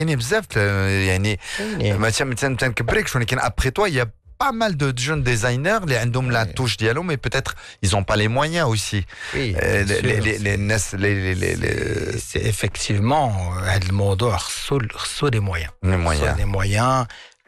يعني بزاف يعني كاينين. ما تنكبركش ولكن après toi il y a pas mal de jeunes designers اللي عندهم la Ouais. touche ديالهم mais peut-être ils ont pas les moyens aussi. Oui, bien sûr. Les الناس C'est effectivement هذا الموضوع خصو des moyens. les خصو moyens. des moyens.